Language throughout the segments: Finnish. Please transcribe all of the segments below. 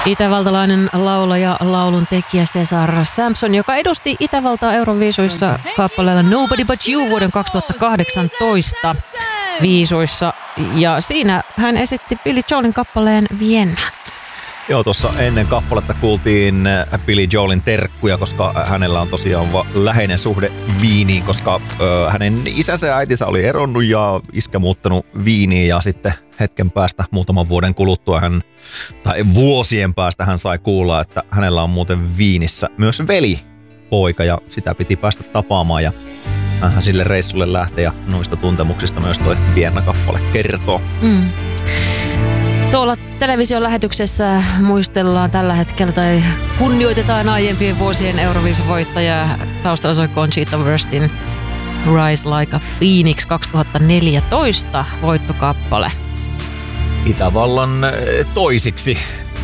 Itävaltalainen laulaja, laulun tekijä Cesar Sampson, joka edusti Itävaltaa Euroviisuissa kappaleella Nobody But You vuoden 2018 viisuissa. Ja siinä hän esitti Billy Joelin kappaleen Vienna. Joo, tuossa ennen kappaletta kuultiin Billy Joelin terkkuja, koska hänellä on tosiaan läheinen suhde Viiniin, koska hänen isänsä ja äitinsä oli eronnut ja iskä muuttanut Viiniin ja sitten hetken päästä, muutaman vuoden kuluttua tai vuosien päästä hän sai kuulla, että hänellä on muuten Viinissä myös velipoika ja sitä piti päästä tapaamaan ja hän sille reissulle lähtee ja noista tuntemuksista myös toi Vienna-kappale kertoo. Tuolla television lähetyksessä muistellaan tällä hetkellä tai kunnioitetaan aiempien vuosien Euroviisuvoittajaa. Taustalla soi Conchita Wurstin Rise Like a Phoenix 2014 voittokappale. Itävallan toisiksi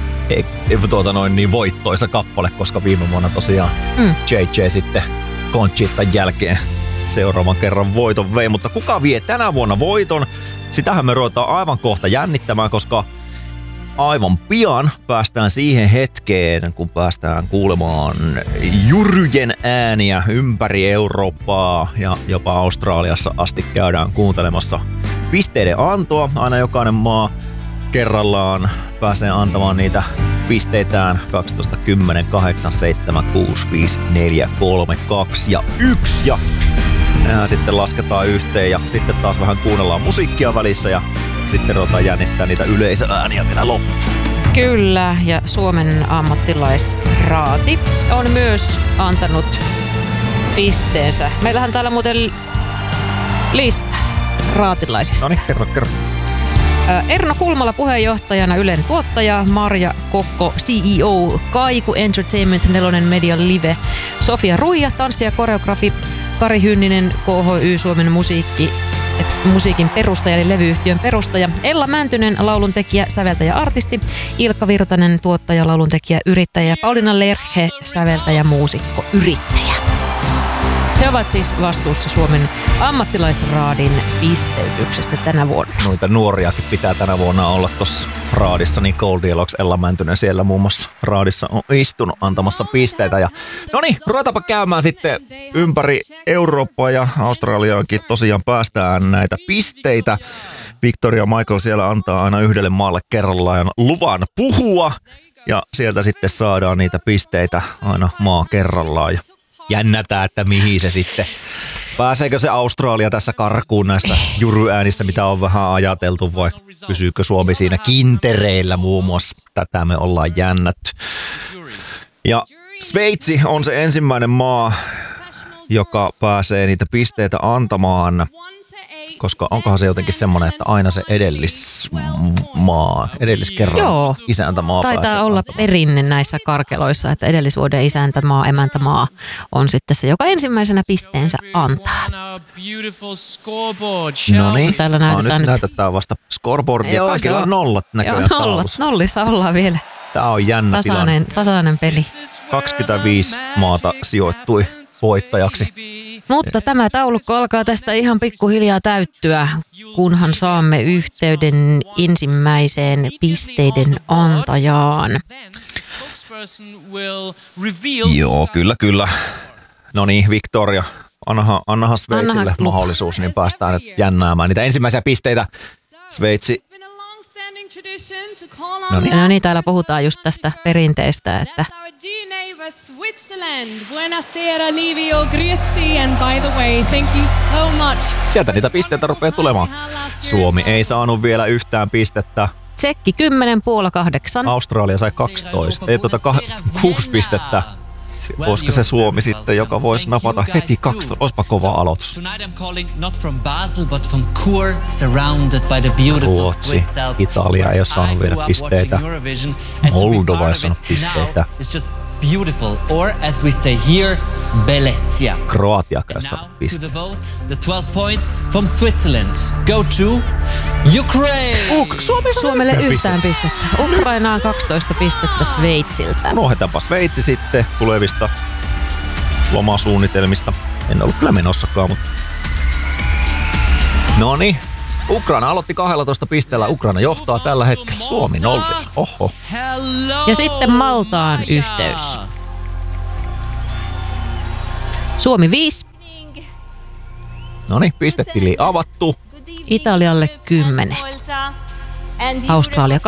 niin voittoisa kappale, koska viime vuonna tosiaan JJ sitten Conchitan jälkeen seuraavan kerran voiton vei. Mutta kuka vie tänä vuonna voiton? Sitähän me ruvetaan aivan kohta jännittämään, koska aivan pian päästään siihen hetkeen, kun päästään kuulemaan juryjen ääniä ympäri Eurooppaa ja jopa Australiassa asti käydään kuuntelemassa pisteiden antoa. Aina jokainen maa kerrallaan pääsee antamaan niitä pisteitään 12, 10, 8, 7, 6, 5, 4, 3, 2 ja 1. Ja nehän sitten lasketaan yhteen ja sitten taas vähän kuunnellaan musiikkia välissä ja sitten ruvetaan jännittää niitä yleisöääniä vielä loppuun. Kyllä, ja Suomen ammattilaisraati on myös antanut pisteensä. Meillähän täällä muuten lista raatilaisista. No niin, kerro. Erno Kulmala puheenjohtajana, Ylen tuottaja, Marja Kokko CEO, Kaiku Entertainment, 4 Media Live, Sofia Ruija, tanssi ja koreografi, Kari Hynninen, KHY Suomen musiikin perustaja eli levyyhtiön perustaja, Ella Mäntynen, lauluntekijä, säveltäjä, artisti, Ilkka Virtanen, tuottaja, lauluntekijä, yrittäjä ja Pauliina Lerhe, säveltäjä, muusikko, yrittäjä. He ovat siis vastuussa Suomen ammattilaisraadin pisteytyksestä tänä vuonna. Noita nuoriakin pitää tänä vuonna olla tuossa raadissa, niin Goldilocks, Ella Mäntynen siellä muun muassa raadissa on istunut antamassa pisteitä. Ja no niin, ruvetaanpa käymään sitten ympäri Eurooppaa ja Australiaankin tosiaan päästään näitä pisteitä. Victoria Michael siellä antaa aina yhdelle maalle kerrallaan luvan puhua ja sieltä sitten saadaan niitä pisteitä aina maa kerrallaan. Jännätään, että mihin se sitten. Pääseekö se Australia tässä karkuun näissä juryäänissä, mitä on vähän ajateltu, vai pysyykö Suomi siinä kintereillä muun muassa? Tätä me ollaan jännätty. Ja Sveitsi on se ensimmäinen maa, joka pääsee niitä pisteitä antamaan, koska onkohan se jotenkin semmoinen, että aina se edelliskerran isäntämaa taitaa pääsee olla antamaan. perinne näissä karkeloissa, että edellisvuoden isäntämaa, emäntämaa on sitten se, joka ensimmäisenä pisteensä antaa. No niin, täällä näytetään nyt näytetään vasta scoreboardia. Joo, Kaikilla on nollat näköjään taulussa. Nollissa ollaan vielä. Tää on jännä tilanne. Tasainen peli. 25 maata sijoittui voittajaksi. Mutta tämä taulukko alkaa tästä ihan pikkuhiljaa täyttyä, kunhan saamme yhteyden ensimmäiseen pisteiden antajaan. Joo, kyllä. No niin, Victoria, annahan Sveitsille mahdollisuus, niin päästään nyt jännäämään niitä ensimmäisiä pisteitä. Sveitsi. No niin, täällä puhutaan just tästä perinteestä, että sieltä niitä pisteitä rupeaa tulemaan. Suomi ei saanut vielä yhtään pistettä. Tsekki 10, Puola 8. Australia sai 12, 6 pistettä. Olisiko se Suomi sitten, joka voisi napata heti 2, olisipa kova aloitus. Ruotsi, Italia ei ole saanut vielä pisteitä. Moldova ei saanut pisteitä. Beautiful, or as we say here, Belezia. Kroatia ei saanut pisteitä. To the vote, the 12 points from Switzerland go to Ukraine. Suomelle yhtään pistettä. Ukrainaan 12 pistettä Sveitsiltä. Unohdetaanpa Sveitsi sitten tulevista lomasuunnitelmista. En ollut kyllä menossakaan, mutta... Noniin, Ukraina aloitti 12 pisteellä. Ukraina johtaa tällä hetkellä. Suomi 0. Oho. Ja sitten Maltaan yhteys. Suomi 5. Noniin, pistetili avattu. Italialle 10. Australia